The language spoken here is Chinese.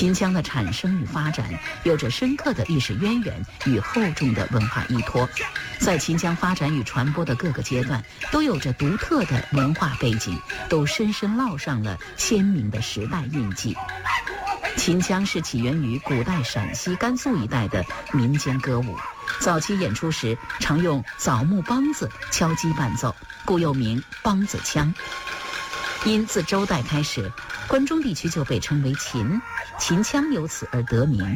秦腔的产生与发展有着深刻的历史渊源与厚重的文化依托，在秦腔发展与传播的各个阶段都有着独特的文化背景，都深深烙上了鲜明的时代印记。秦腔是起源于古代陕西、甘肃一带的民间歌舞，早期演出时常用枣木梆子敲击伴奏，故又名梆子腔。因自周代开始，关中地区就被称为秦，秦腔由此而得名。